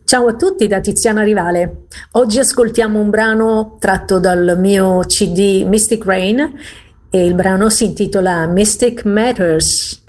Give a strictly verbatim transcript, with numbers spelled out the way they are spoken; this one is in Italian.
Ciao a tutti da Tiziana Rivale. Oggi ascoltiamo un brano tratto dal mio C D Mystic Rain e il brano si intitola Mystic Matters.